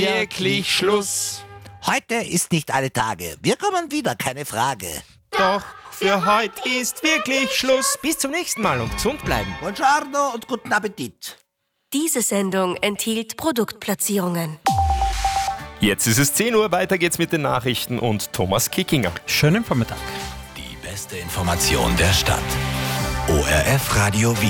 wirklich Schluss. Heute ist nicht alle Tage. Wir kommen wieder, keine Frage. Doch für heute ist wirklich Schluss. Bis zum nächsten Mal und gesund bleiben. Buongiorno und guten Appetit. Diese Sendung enthielt Produktplatzierungen. Jetzt ist es 10 Uhr, weiter geht's mit den Nachrichten und Thomas Kickinger. Schönen Vormittag. Die beste Information der Stadt. ORF Radio Wien.